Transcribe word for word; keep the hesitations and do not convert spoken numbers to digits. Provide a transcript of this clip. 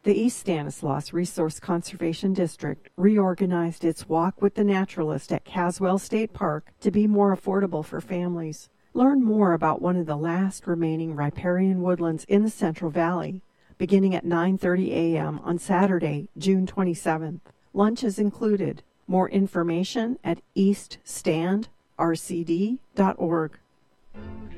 The East Stanislaus Resource Conservation District reorganized its Walk with the Naturalist at Caswell State Park to be more affordable for families. Learn more about one of the last remaining riparian woodlands in the Central Valley, beginning at nine thirty a.m. on Saturday, June twenty-seventh. Lunch is included. More information at east stand r c d dot org.